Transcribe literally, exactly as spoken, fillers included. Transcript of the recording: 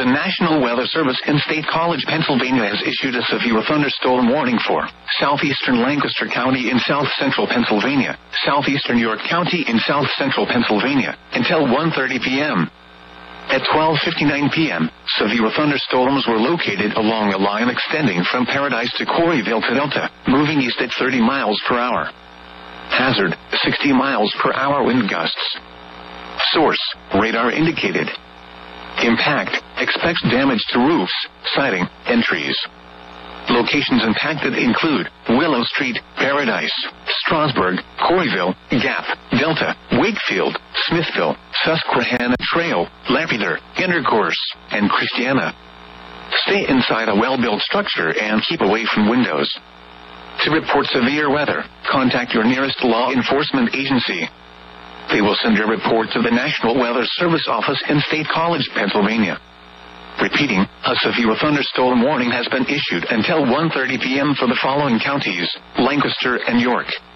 The National Weather Service in State College, Pennsylvania has issued a severe thunderstorm warning for southeastern Lancaster County in south-central Pennsylvania, southeastern York County in south-central Pennsylvania, until one thirty p.m. At twelve fifty-nine p.m., severe thunderstorms were located along a line extending from Paradise to Corryville to Delta, moving east at thirty miles per hour. Hazard, sixty miles per hour wind gusts. Source, radar indicated. Impact, expects damage to roofs, siding, and trees. Locations impacted include Willow Street, Paradise, Strasburg, Corryville, Gap, Delta, Wakefield, Smithville, Susquehanna Trail, Lapeter, Intercourse, and Christiana. Stay inside a well-built structure and keep away from windows. To report severe weather, contact your nearest law enforcement agency. They will send your report to the National Weather Service office in State College, Pennsylvania. Repeating, a severe thunderstorm warning has been issued until one thirty p.m. for the following counties: Lancaster and York.